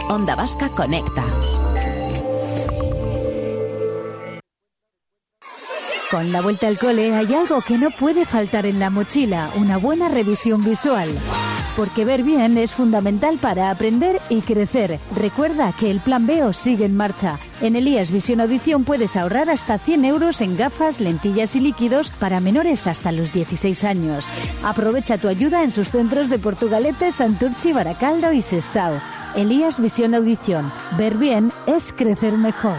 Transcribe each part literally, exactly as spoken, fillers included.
Onda Vasca Conecta. Con la vuelta al cole hay algo que no puede faltar en la mochila, una buena revisión visual. Porque ver bien es fundamental para aprender y crecer. Recuerda que el Plan B O sigue en marcha. En Elías Visión Audición puedes ahorrar hasta cien euros en gafas, lentillas y líquidos para menores hasta los dieciséis años. Aprovecha tu ayuda en sus centros de Portugalete, Santurchi, Baracaldo y Sestao. Elías Visión Audición. Ver bien es crecer mejor.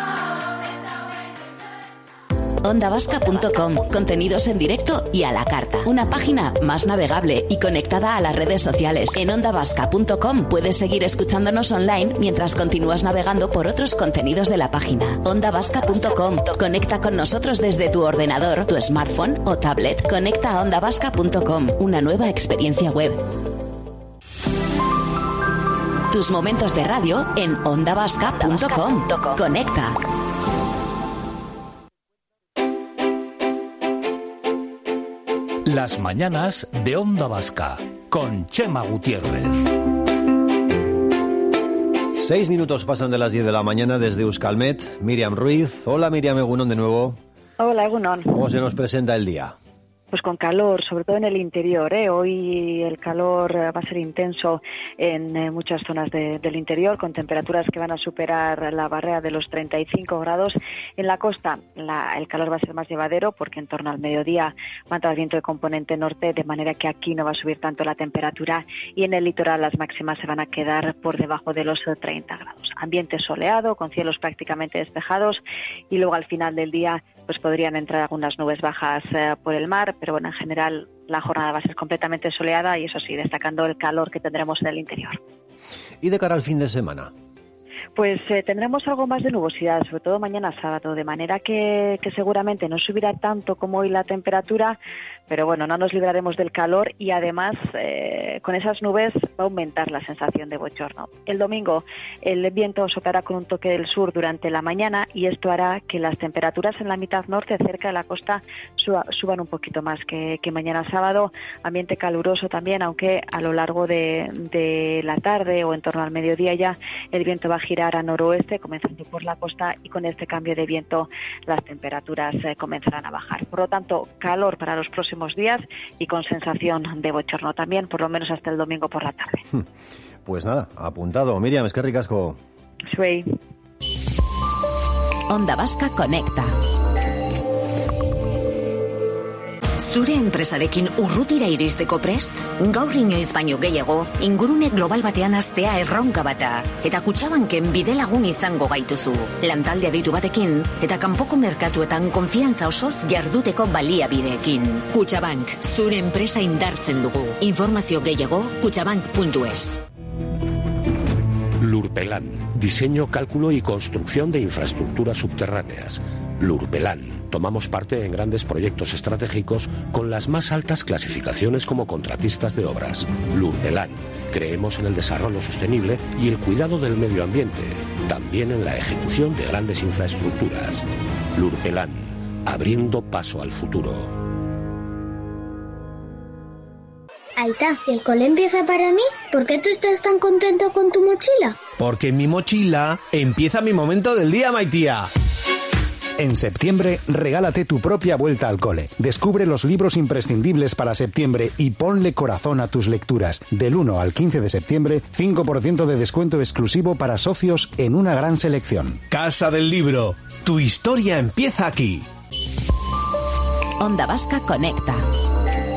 onda vasca punto com, contenidos en directo y a la carta. Una página más navegable y conectada a las redes sociales. En onda vasca punto com puedes seguir escuchándonos online mientras continúas navegando por otros contenidos de la página. onda vasca punto com. Conecta con nosotros desde tu ordenador, tu smartphone o tablet. Conecta a onda vasca punto com, una nueva experiencia web. Tus momentos de radio en onda vasca punto com. Conecta. Las mañanas de Onda Vasca, con Chema Gutiérrez. Seis minutos pasan de las diez de la mañana desde Euskalmet. Miriam Ruiz. Hola Miriam, Egunon de nuevo. Hola Egunon. ¿Cómo se nos presenta el día? Pues con calor, sobre todo en el interior, ¿eh? Hoy el calor va a ser intenso en eh, muchas zonas de, del interior, con temperaturas que van a superar la barrera de los treinta y cinco grados. En la costa la, el calor va a ser más llevadero porque en torno al mediodía va a entrar viento de componente norte, de manera que aquí no va a subir tanto la temperatura y en el litoral las máximas se van a quedar por debajo de los treinta grados. Ambiente soleado, con cielos prácticamente despejados y luego al final del día pues podrían entrar algunas nubes bajas eh, por el mar, pero bueno, en general la jornada va a ser completamente soleada y eso sí, destacando el calor que tendremos en el interior. ¿Y de cara al fin de semana? Pues eh, tendremos algo más de nubosidad, sobre todo mañana sábado, de manera que, que seguramente no subirá tanto como hoy la temperatura, pero bueno, no nos libraremos del calor y además eh, con esas nubes va a aumentar la sensación de bochorno. El domingo el viento soplará con un toque del sur durante la mañana y esto hará que las temperaturas en la mitad norte, cerca de la costa, suba, suban un poquito más que, que mañana sábado. Ambiente caluroso también, aunque a lo largo de, de la tarde o en torno al mediodía ya el viento va a girar a noroeste, comenzando por la costa, y con este cambio de viento las temperaturas eh, comenzarán a bajar. Por lo tanto, calor para los próximos días y con sensación de bochorno también, por lo menos hasta el domingo por la tarde. Pues nada, apuntado. Miriam, es que ricasco. Suey. Onda Vasca Conecta. Zure enpresarekin urrutira iristeko prest? Gaur inoiz baino gehiago, ingurune global batean haztea erronka bata. Eta Kutxabanken bidelagun izango gaituzu. Lantalde aditu batekin, eta kanpoko merkatuetan konfiantza osoz jarduteko baliabideekin. Kutxabank, zure enpresa indartzen dugu. Informazio gehiago, kutxabank puntu es. Lurpelan, diseño, cálculo y construcción de infraestructuras subterráneas. Lurpelan. Tomamos parte en grandes proyectos estratégicos con las más altas clasificaciones como contratistas de obras. Lurpelan. Creemos en el desarrollo sostenible y el cuidado del medio ambiente, también en la ejecución de grandes infraestructuras. Lurpelan. Abriendo paso al futuro. Aita, si el cole empieza para mí, ¿por qué tú estás tan contento con tu mochila? Porque en mi mochila empieza mi momento del día, Maitía. En septiembre, regálate tu propia vuelta al cole. Descubre los libros imprescindibles para septiembre y ponle corazón a tus lecturas. Del uno al quince de septiembre, cinco por ciento de descuento exclusivo para socios en una gran selección. Casa del Libro. Tu historia empieza aquí. Onda Vasca Conecta.